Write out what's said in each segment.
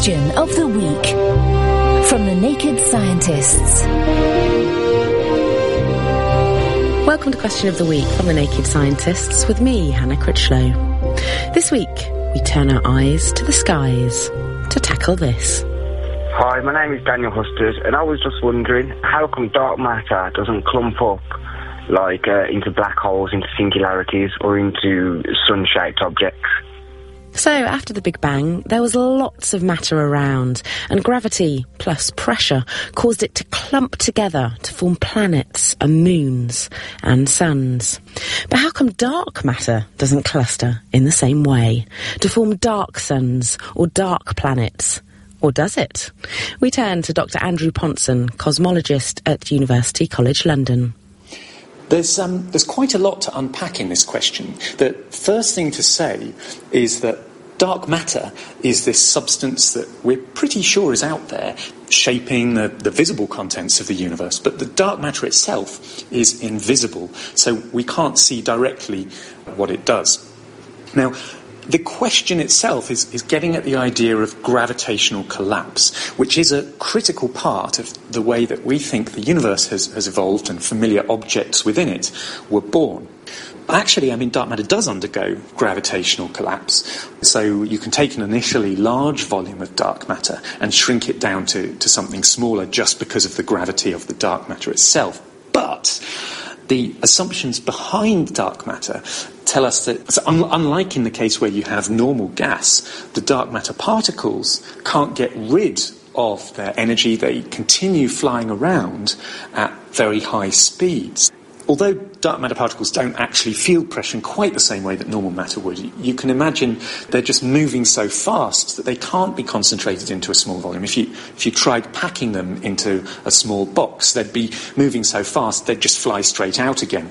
Question of the Week from the Naked Scientists. Welcome to Question of the Week from the Naked Scientists with me, Hannah Critchlow. This week, we turn our eyes to the skies to tackle this. Hi, my name is Daniel Husters, and I was just wondering, how come dark matter doesn't clump up like into black holes, into singularities, or into sun-shaped objects? So, after the Big Bang, there was lots of matter around, and gravity plus pressure caused it to clump together to form planets and moons and suns. But how come dark matter doesn't cluster in the same way to form dark suns or dark planets? Or does it? We turn to Dr. Andrew Pontzen, cosmologist at University College London. There's quite a lot to unpack in this question. The first thing to say is that dark matter is this substance that we're pretty sure is out there, shaping the visible contents of the universe. But the dark matter itself is invisible, so we can't see directly what it does. Now, the question itself is getting at the idea of gravitational collapse, which is a critical part of the way that we think the universe has evolved and familiar objects within it were born. Actually, dark matter does undergo gravitational collapse. So you can take an initially large volume of dark matter and shrink it down to something smaller just because of the gravity of the dark matter itself. But the assumptions behind dark matter tell us that, so unlike in the case where you have normal gas, the dark matter particles can't get rid of their energy. They continue flying around at very high speeds. Although dark matter particles don't actually feel pressure in quite the same way that normal matter would, you can imagine they're just moving so fast that they can't be concentrated into a small volume. If you tried packing them into a small box, they'd be moving so fast they'd just fly straight out again.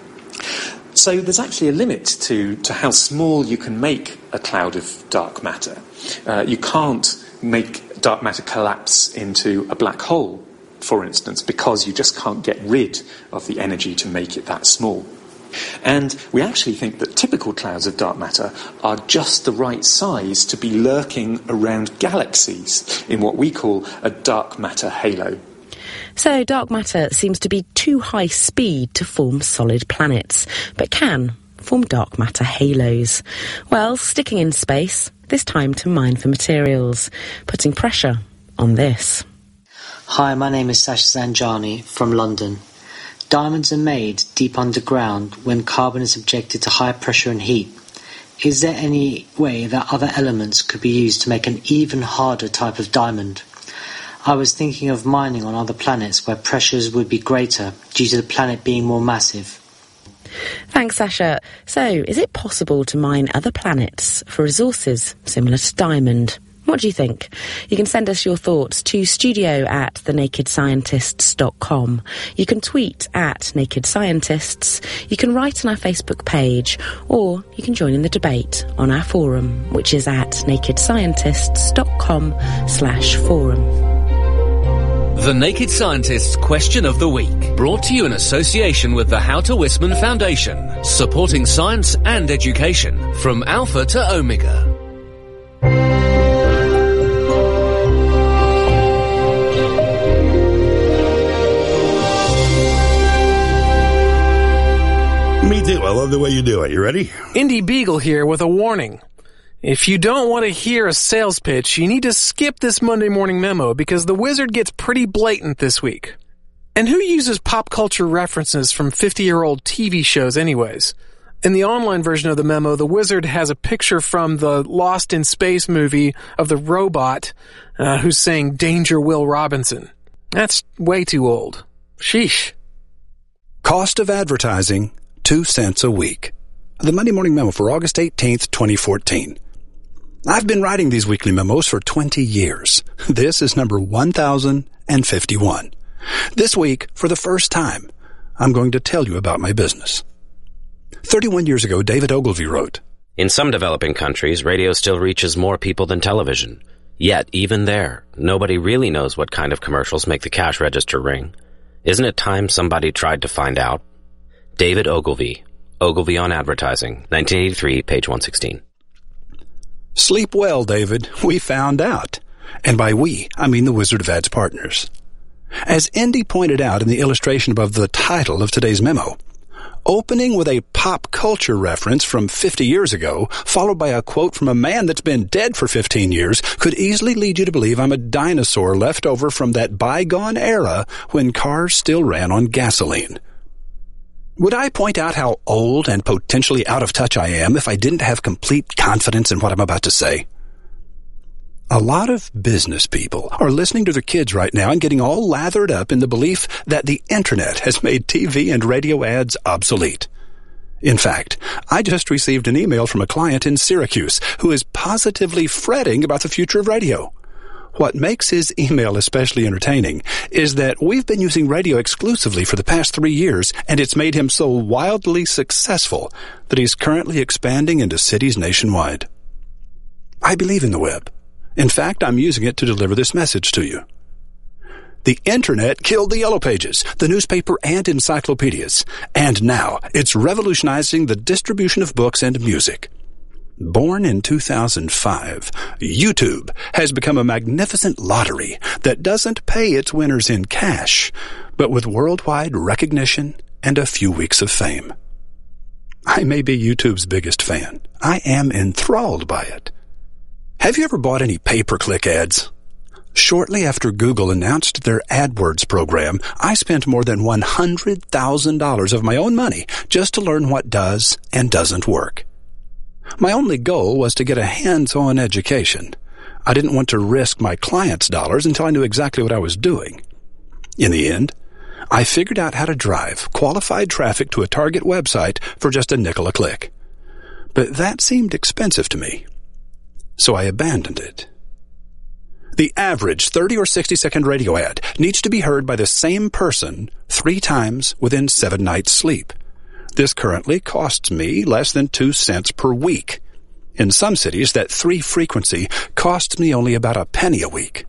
So there's actually a limit to how small you can make a cloud of dark matter. You can't make dark matter collapse into a black hole, for instance, because you just can't get rid of the energy to make it that small. And we actually think that typical clouds of dark matter are just the right size to be lurking around galaxies in what we call a dark matter halo. So dark matter seems to be too high speed to form solid planets, but can form dark matter halos. Well, sticking in space, this time to mine for materials, putting pressure on this. Hi, my name is Sasha Zanjani from London. Diamonds are made deep underground when carbon is subjected to high pressure and heat. Is there any way that other elements could be used to make an even harder type of diamond? I was thinking of mining on other planets where pressures would be greater due to the planet being more massive. Thanks, Sasha. So, is it possible to mine other planets for resources similar to diamond? What do you think? You can send us your thoughts to studio@thenakedscientists.com. You can tweet @nakedscientists. You can write on our Facebook page, or you can join in the debate on our forum, which is at nakedscientists.com/forum. The Naked Scientists Question of the Week, brought to you in association with the Houter Wisman Foundation, supporting science and education from Alpha to Omega. Me too. I love the way you do it. You ready? Indy Beagle here with a warning. If you don't want to hear a sales pitch, you need to skip this Monday morning memo because the wizard gets pretty blatant this week. And who uses pop culture references from 50-year-old TV shows anyways? In the online version of the memo, the wizard has a picture from the Lost in Space movie of the robot who's saying Danger Will Robinson. That's way too old. Sheesh. Cost of advertising, 2 cents a week. The Monday Morning Memo for August 18th, 2014. I've been writing these weekly memos for 20 years. This is number 1051. This week, for the first time, I'm going to tell you about my business. 31 years ago, David Ogilvy wrote, "In some developing countries, radio still reaches more people than television. Yet, even there, nobody really knows what kind of commercials make the cash register ring. Isn't it time somebody tried to find out?" David Ogilvy. Ogilvy on Advertising, 1983, page 116. Sleep well, David. We found out. And by we, I mean the Wizard of Ads partners. As Indy pointed out in the illustration above the title of today's memo, opening with a pop culture reference from 50 years ago, followed by a quote from a man that's been dead for 15 years, could easily lead you to believe I'm a dinosaur left over from that bygone era when cars still ran on gasoline. Would I point out how old and potentially out of touch I am if I didn't have complete confidence in what I'm about to say? A lot of business people are listening to their kids right now and getting all lathered up in the belief that the internet has made TV and radio ads obsolete. In fact, I just received an email from a client in Syracuse who is positively fretting about the future of radio. What makes his email especially entertaining is that we've been using radio exclusively for the past 3 years, and it's made him so wildly successful that he's currently expanding into cities nationwide. I believe in the web. In fact, I'm using it to deliver this message to you. The internet killed the Yellow Pages, the newspaper, and encyclopedias, and now it's revolutionizing the distribution of books and music. Born in 2005, YouTube has become a magnificent lottery that doesn't pay its winners in cash, but with worldwide recognition and a few weeks of fame. I may be YouTube's biggest fan. I am enthralled by it. Have you ever bought any pay-per-click ads? Shortly after Google announced their AdWords program, I spent more than $100,000 of my own money just to learn what does and doesn't work. My only goal was to get a hands-on education. I didn't want to risk my clients' dollars until I knew exactly what I was doing. In the end, I figured out how to drive qualified traffic to a target website for just a nickel a click. But that seemed expensive to me, so I abandoned it. The average 30 or 60-second radio ad needs to be heard by the same person 3 times within 7 nights' sleep. This currently costs me less than 2 cents per week. In some cities, that 3 frequency costs me only about a penny a week.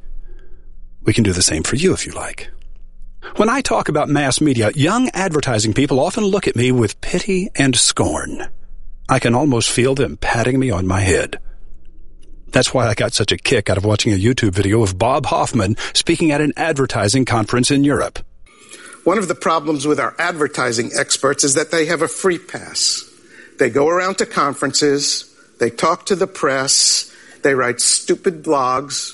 We can do the same for you if you like. When I talk about mass media, young advertising people often look at me with pity and scorn. I can almost feel them patting me on my head. That's why I got such a kick out of watching a YouTube video of Bob Hoffman speaking at an advertising conference in Europe. One of the problems with our advertising experts is that they have a free pass. They go around to conferences, they talk to the press, they write stupid blogs,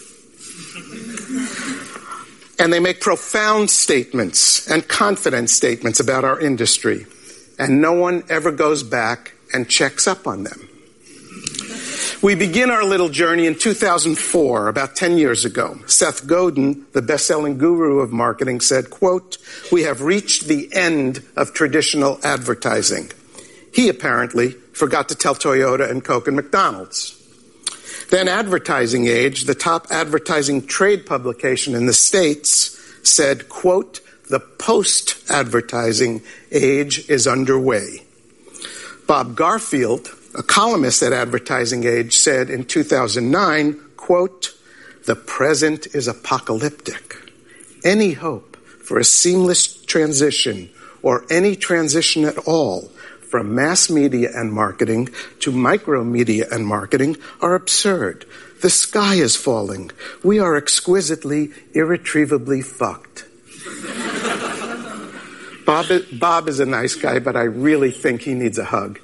and they make profound statements and confident statements about our industry, and no one ever goes back and checks up on them. We begin our little journey in 2004, about 10 years ago. Seth Godin, the best-selling guru of marketing, said, quote, "We have reached the end of traditional advertising." He apparently forgot to tell Toyota and Coke and McDonald's. Then Advertising Age, the top advertising trade publication in the States, said, quote, "The post-advertising age is underway." Bob Garfield, a columnist at Advertising Age, said in 2009, quote, "The present is apocalyptic. Any hope for a seamless transition or any transition at all from mass media and marketing to micro media and marketing are absurd. The sky is falling. We are exquisitely, irretrievably fucked." Bob is a nice guy, but I really think he needs a hug.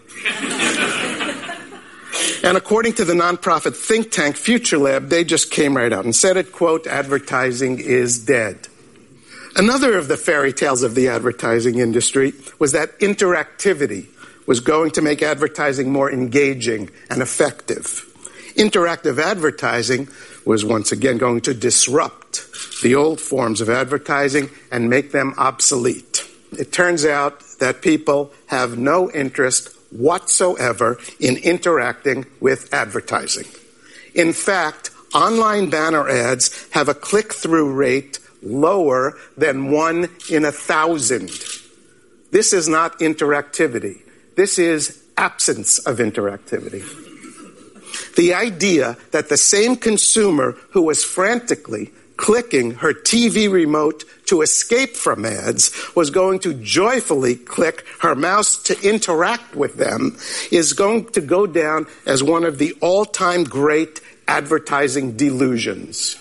And according to the nonprofit think tank FutureLab, they just came right out and said it, quote, "Advertising is dead." Another of the fairy tales of the advertising industry was that interactivity was going to make advertising more engaging and effective. Interactive advertising was once again going to disrupt the old forms of advertising and make them obsolete. It turns out that people have no interest whatsoever in interacting with advertising. In fact, online banner ads have a click-through rate lower than 1 in 1,000. This is not interactivity. This is absence of interactivity. The idea that the same consumer who was frantically clicking her TV remote to escape from ads was going to joyfully click her mouse to interact with them is going to go down as one of the all-time great advertising delusions.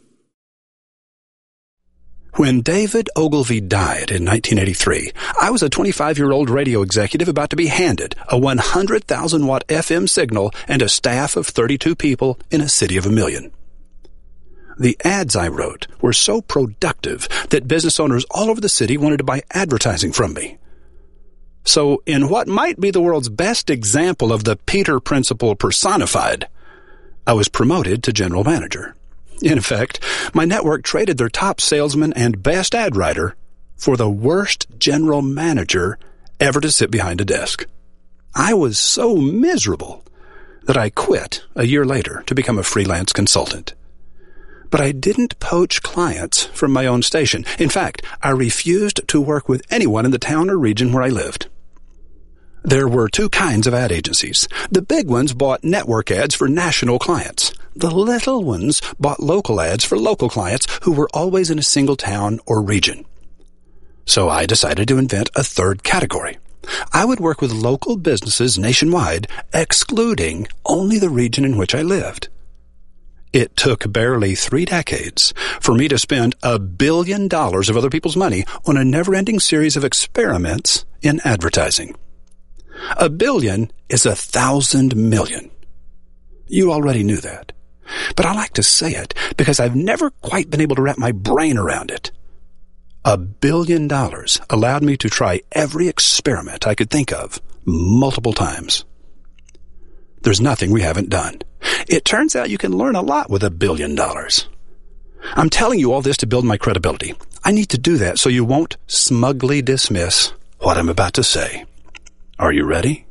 When David Ogilvy died in 1983, I was a 25-year-old radio executive about to be handed a 100,000-watt FM signal and a staff of 32 people in a city of 1 million. The ads I wrote were so productive that business owners all over the city wanted to buy advertising from me. So, in what might be the world's best example of the Peter Principle personified, I was promoted to general manager. In effect, my network traded their top salesman and best ad writer for the worst general manager ever to sit behind a desk. I was so miserable that I quit a year later to become a freelance consultant. But I didn't poach clients from my own station. In fact, I refused to work with anyone in the town or region where I lived. There were two kinds of ad agencies. The big ones bought network ads for national clients. The little ones bought local ads for local clients who were always in a single town or region. So I decided to invent a third category. I would work with local businesses nationwide, excluding only the region in which I lived. It took barely 3 decades for me to spend $1 billion of other people's money on a never-ending series of experiments in advertising. 1 billion is 1,000 million. You already knew that. But I like to say it because I've never quite been able to wrap my brain around it. $1 billion allowed me to try every experiment I could think of multiple times. There's nothing we haven't done. It turns out you can learn a lot with $1 billion. I'm telling you all this to build my credibility. I need to do that so you won't smugly dismiss what I'm about to say. Are you ready?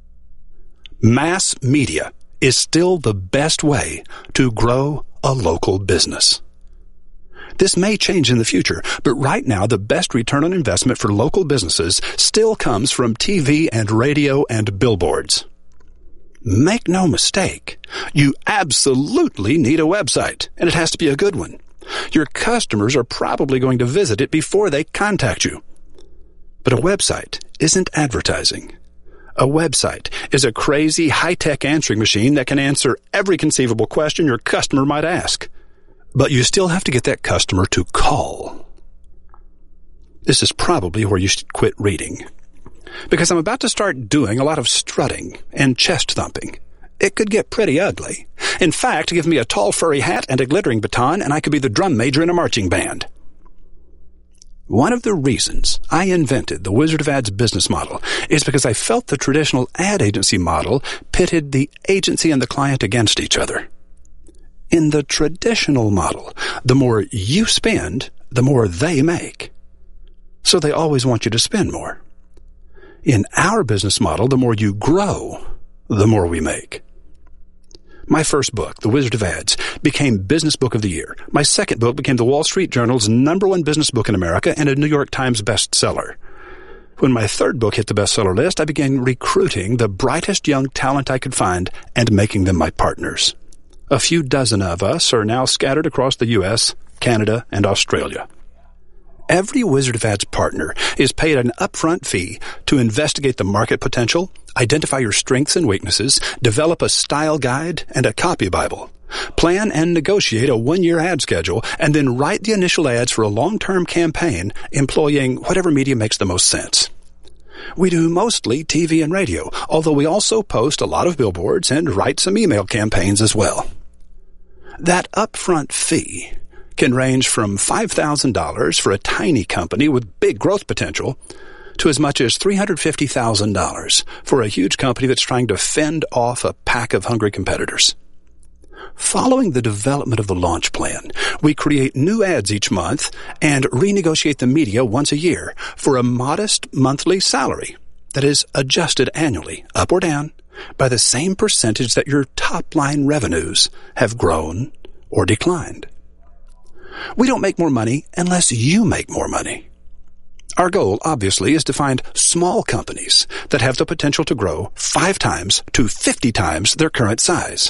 Mass media is still the best way to grow a local business. This may change in the future, but right now the best return on investment for local businesses still comes from TV and radio and billboards. Make no mistake, you absolutely need a website, and it has to be a good one. Your customers are probably going to visit it before they contact you. But a website isn't advertising. A website is a crazy high-tech answering machine that can answer every conceivable question your customer might ask. But you still have to get that customer to call. This is probably where you should quit reading. Because I'm about to start doing a lot of strutting and chest thumping. It could get pretty ugly. In fact, give me a tall furry hat and a glittering baton, and I could be the drum major in a marching band. One of the reasons I invented the Wizard of Ads business model is because I felt the traditional ad agency model pitted the agency and the client against each other. In the traditional model, the more you spend, the more they make. So they always want you to spend more. In our business model, the more you grow, the more we make. My first book, The Wizard of Ads, became Business Book of the Year. My second book became the Wall Street Journal's #1 business book in America and a New York Times bestseller. When my third book hit the bestseller list, I began recruiting the brightest young talent I could find and making them my partners. A few dozen of us are now scattered across the U.S., Canada, and Australia. Every Wizard of Ads partner is paid an upfront fee to investigate the market potential, identify your strengths and weaknesses, develop a style guide and a copy Bible, plan and negotiate a 1-year ad schedule, and then write the initial ads for a long-term campaign employing whatever media makes the most sense. We do mostly TV and radio, although we also post a lot of billboards and write some email campaigns as well. That upfront fee can range from $5,000 for a tiny company with big growth potential to as much as $350,000 for a huge company that's trying to fend off a pack of hungry competitors. Following the development of the launch plan, we create new ads each month and renegotiate the media once a year for a modest monthly salary that is adjusted annually, up or down, by the same percentage that your top-line revenues have grown or declined. We don't make more money unless you make more money. Our goal, obviously, is to find small companies that have the potential to grow 5 times to 50 times their current size.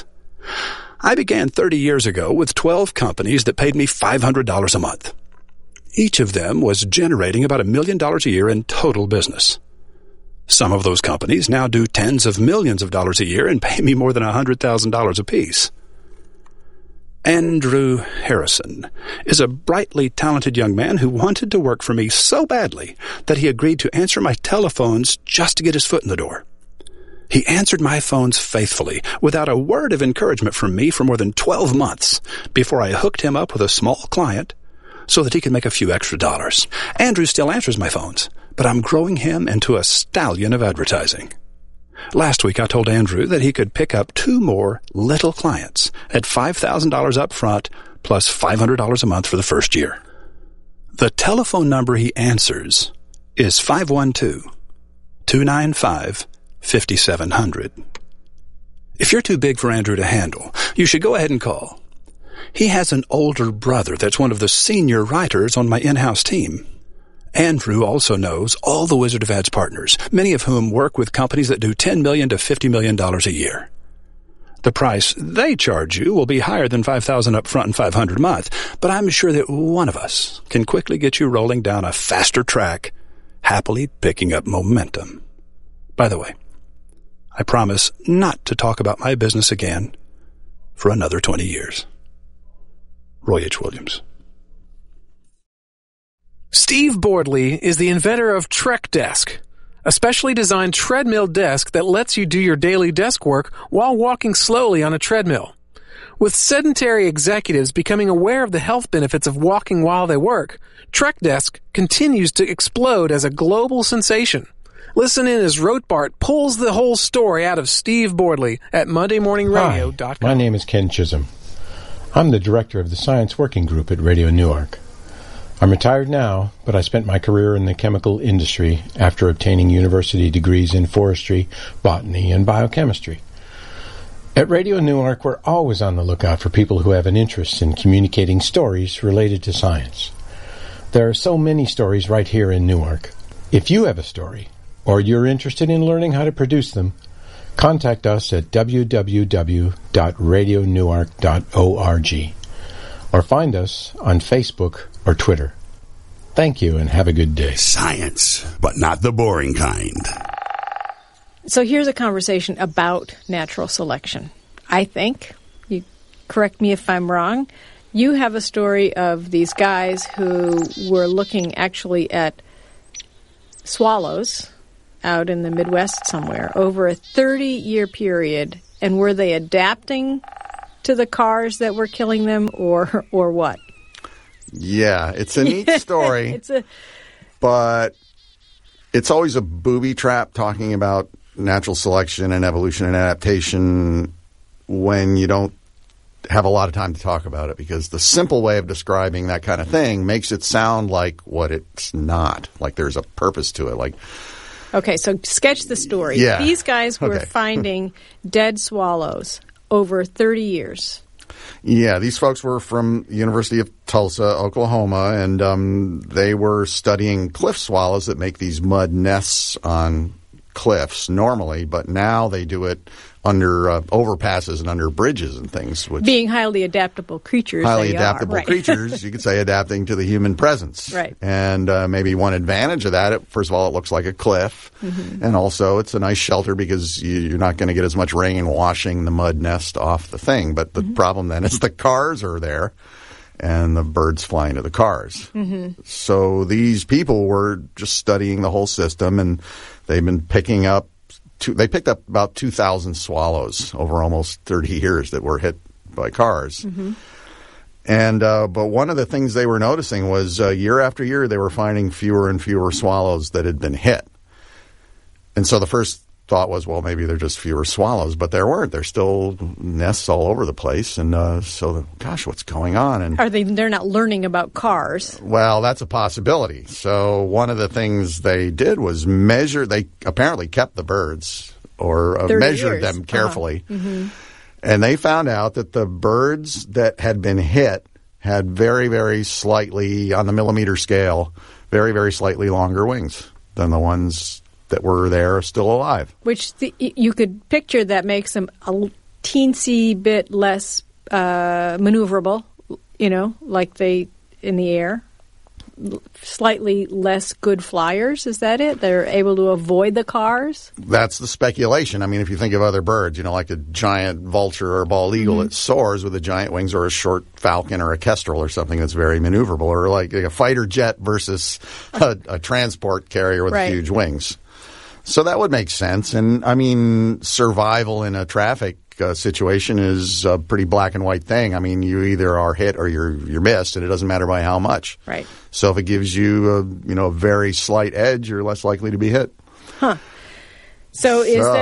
I began 30 years ago with 12 companies that paid me $500 a month. Each of them was generating about $1 million a year in total business. Some of those companies now do tens of millions of dollars a year and pay me more than $100,000 apiece. Andrew Harrison is a brightly talented young man who wanted to work for me so badly that he agreed to answer my telephones just to get his foot in the door. He answered my phones faithfully, without a word of encouragement from me for more than 12 months, before I hooked him up with a small client so that he could make a few extra dollars. Andrew still answers my phones, but I'm growing him into a stallion of advertising. Last week, I told Andrew that he could pick up 2 more little clients at $5,000 up front plus $500 a month for the first year. The telephone number he answers is 512-295-5700. If you're too big for Andrew to handle, you should go ahead and call. He has an older brother that's one of the senior writers on my in-house team. Andrew also knows all the Wizard of Ads partners, many of whom work with companies that do $10 million to $50 million a year. The price they charge you will be higher than $5,000 up front and $500 a month, but I'm sure that one of us can quickly get you rolling down a faster track, happily picking up momentum. By the way, I promise not to talk about my business again for another 20 years. Roy H. Williams. Steve Boardley is the inventor of Trek Desk, a specially designed treadmill desk that lets you do your daily desk work while walking slowly on a treadmill. With sedentary executives becoming aware of the health benefits of walking while they work, Trek Desk continues to explode as a global sensation. Listen in as Rothbart pulls the whole story out of Steve Boardley at MondayMorningRadio.com. Hi, my name is Ken Chisholm. I'm the director of the Science Working Group at Radio Newark. I'm retired now, but I spent my career in the chemical industry after obtaining university degrees in forestry, botany, and biochemistry. At Radio Newark, we're always on the lookout for people who have an interest in communicating stories related to science. There are so many stories right here in Newark. If you have a story, or you're interested in learning how to produce them, contact us at www.radionewark.org or find us on Facebook or Twitter. Thank you and have a good day. Science, but not the boring kind. So here's a conversation about natural selection. I think, you correct me if I'm wrong, you have a story of these guys who were looking actually at swallows out in the Midwest somewhere over a 30-year period, and were they adapting to the cars that were killing them, or what? Yeah, it's a neat story, but it's always a booby trap talking about natural selection and evolution and adaptation when you don't have a lot of time to talk about it, because the simple way of describing that kind of thing makes it sound like what it's not, like there's a purpose to it. Okay, so sketch the story. Yeah. These guys were finding dead swallows over 30 years. Yeah, these folks were from the University of Tulsa, Oklahoma, and they were studying cliff swallows that make these mud nests on cliffs normally, but now they do it under overpasses and under bridges and things. Which being highly adaptable creatures. Highly adaptable creatures, you could say, adapting to the human presence. Right. And maybe one advantage of that, first of all, it looks like a cliff. Mm-hmm. And also it's a nice shelter because you're not going to get as much rain washing the mud nest off the thing. But the problem then is the cars are there and the birds fly into the cars. Mm-hmm. So these people were just studying the whole system, and they've been picking up they picked up about 2,000 swallows over almost 30 years that were hit by cars. Mm-hmm. And but one of the things they were noticing was year after year they were finding fewer and fewer swallows that had been hit. And so the first thought was, well, maybe they're just fewer swallows, but there weren't. There's still nests all over the place, and so, gosh, what's going on? And they're not learning about cars? Well, that's a possibility. So one of the things they did was measure. They apparently kept the birds or measured them carefully, and they found out that the birds that had been hit had very, very slightly, on the millimeter scale, very, very slightly longer wings than the ones that were there still alive. Which you could picture that makes them a teensy bit less maneuverable, like they in the air. slightly less good flyers. Is that it? They're able to avoid the cars? That's the speculation. I mean, if you think of other birds, like a giant vulture or a bald eagle that soars with the giant wings, or a short falcon or a kestrel or something that's very maneuverable, or like a fighter jet versus a transport carrier with huge wings. So that would make sense. And, I mean, survival in a traffic situation is a pretty black and white thing. I mean, you either are hit or you're missed, and it doesn't matter by how much. Right. So if it gives you a very slight edge, you're less likely to be hit. Huh. So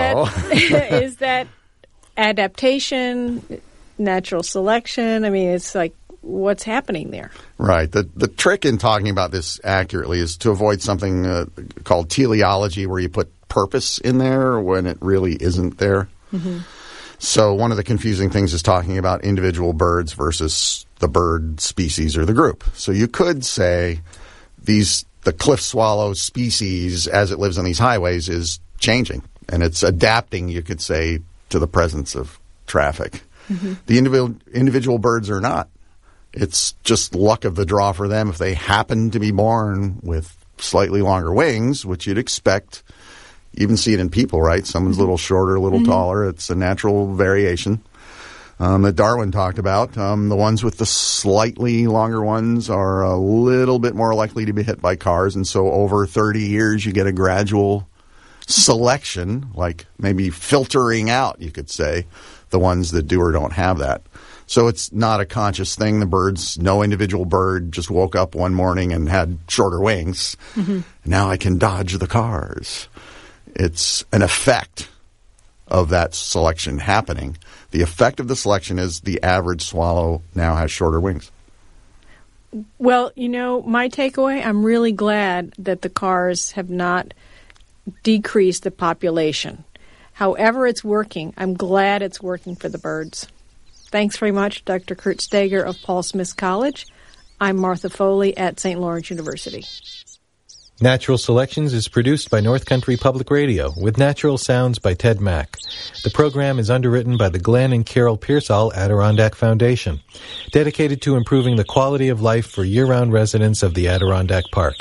is that adaptation, natural selection? I mean, it's like, what's happening there? Right. The trick in talking about this accurately is to avoid something called teleology, where you put purpose in there when it really isn't there. Mm-hmm. So one of the confusing things is talking about individual birds versus the bird species or the group. So you could say the cliff swallow species, as it lives on these highways, is changing, and it's adapting, you could say, to the presence of traffic. Mm-hmm. The individual birds are not. It's just luck of the draw for them. If they happen to be born with slightly longer wings, which you'd expect, you even see it in people, right? Someone's a little shorter, a little taller. It's a natural variation that Darwin talked about. The ones with the slightly longer ones are a little bit more likely to be hit by cars, and so over 30 years you get a gradual selection, like maybe filtering out, you could say, the ones that do or don't have that. So it's not a conscious thing. No individual bird just woke up one morning and had shorter wings. Mm-hmm. Now I can dodge the cars. It's an effect of that selection happening. The effect of the selection is the average swallow now has shorter wings. Well, my takeaway, I'm really glad that the cars have not decreased the population. However it's working, I'm glad it's working for the birds. Thanks very much, Dr. Kurt Steger of Paul Smith College. I'm Martha Foley at St. Lawrence University. Natural Selections is produced by North Country Public Radio with natural sounds by Ted Mack. The program is underwritten by the Glenn and Carol Pearsall Adirondack Foundation, dedicated to improving the quality of life for year-round residents of the Adirondack Park.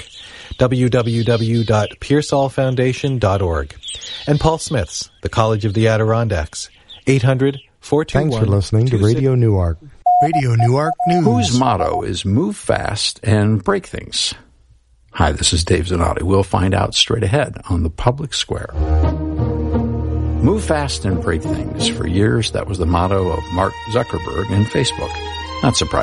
www.pearsallfoundation.org. And Paul Smith's, the College of the Adirondacks, 800-421. Thanks for listening to Radio Newark. Radio Newark News. Whose motto is move fast and break things? Hi, this is Dave Zanotti. We'll find out straight ahead on the Public Square. Move fast and break things. For years, that was the motto of Mark Zuckerberg and Facebook. Not surprising.